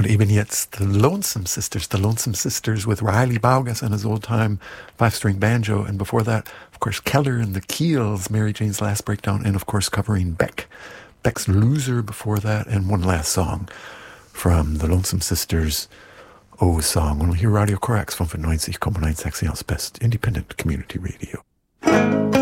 Und eben jetzt the Lonesome Sisters with Riley Baugas and his old-time five-string banjo. And before that, of course, Keller and the Keels, Mary Jane's Last Breakdown, and of course covering Beck's Loser before that, and one last song from the Lonesome Sisters. Oh, song. Und hier Radio Korax 95,9 Sexy House Best Independent Community Radio.